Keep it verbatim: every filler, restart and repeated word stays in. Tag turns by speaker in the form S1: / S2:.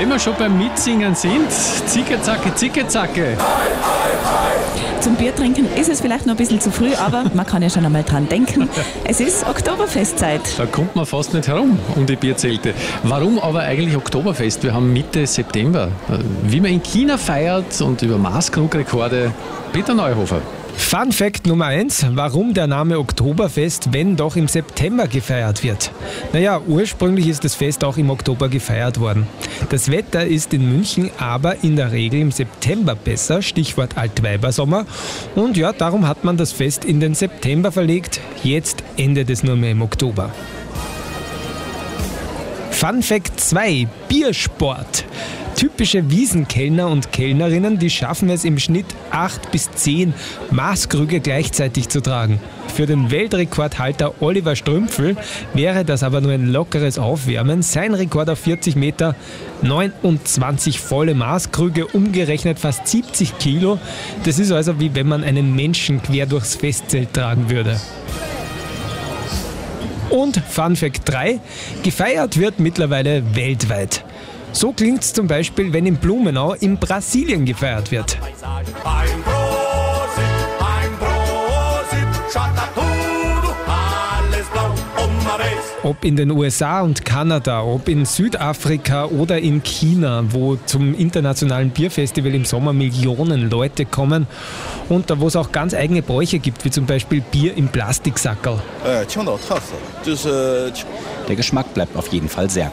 S1: Wenn wir schon beim Mitsingen sind, Zicke-Zacke, Zicke-Zacke.
S2: Zum Biertrinken ist es vielleicht noch ein bisschen zu früh, aber man kann ja schon einmal dran denken. Es ist Oktoberfestzeit.
S1: Da kommt man fast nicht herum um die Bierzelte. Warum aber eigentlich Oktoberfest? Wir haben Mitte September. Wie man in China feiert und über Maßkrugrekorde. Peter Neuhofer.
S3: Fun Fact Nummer eins, warum der Name Oktoberfest, wenn doch im September gefeiert wird? Naja, ursprünglich ist das Fest auch im Oktober gefeiert worden. Das Wetter ist in München aber in der Regel im September besser, Stichwort Altweibersommer. Und ja, darum hat man das Fest in den September verlegt. Jetzt endet es nur mehr im Oktober. Fun Fact zwei, Biersport. Typische Wiesenkellner und Kellnerinnen, die schaffen es im Schnitt acht bis zehn Maßkrüge gleichzeitig zu tragen. Für den Weltrekordhalter Oliver Strümpfel wäre das aber nur ein lockeres Aufwärmen. Sein Rekord auf vierzig Meter, neunundzwanzig volle Maßkrüge, umgerechnet fast siebzig Kilo. Das ist also wie wenn man einen Menschen quer durchs Festzelt tragen würde. Und Fun Fact drei, gefeiert wird mittlerweile weltweit. So klingt es zum Beispiel, wenn in Blumenau in Brasilien gefeiert wird. Ob in den U S A und Kanada, ob in Südafrika oder in China, wo zum internationalen Bierfestival im Sommer Millionen Leute kommen und da wo es auch ganz eigene Bräuche gibt, wie zum Beispiel Bier im Plastiksackerl.
S4: Der Geschmack bleibt auf jeden Fall sehr